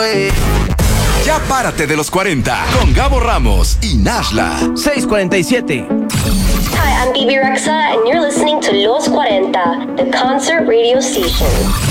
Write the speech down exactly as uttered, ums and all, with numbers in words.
voy. Ya párate de los cuarenta con Gabo Ramos y Nashla. seis cuarenta y siete. Hi, I'm Bibi Rexa and you're listening to Los cuarenta, the concert radio station.